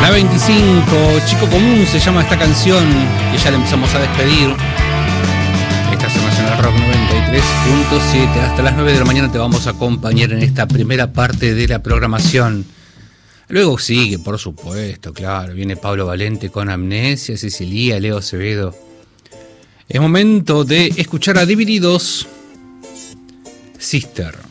A25, Chico Común se llama esta canción, que ya la empezamos a despedir. Esta es Nacional Rock 93.7. Hasta las 9 de la mañana te vamos a acompañar en esta primera parte de la programación. Luego sigue, por supuesto, claro. Viene Pablo Valente con Amnesia, Cecilia, Leo Acevedo. Es momento de escuchar a Divididos, Sister.